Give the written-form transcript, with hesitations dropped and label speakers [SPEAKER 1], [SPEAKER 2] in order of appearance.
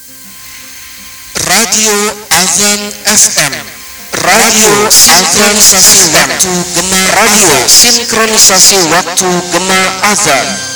[SPEAKER 1] Radio Azan FM, radio sinkronisasi waktu gema, radio sinkronisasi waktu gema azan.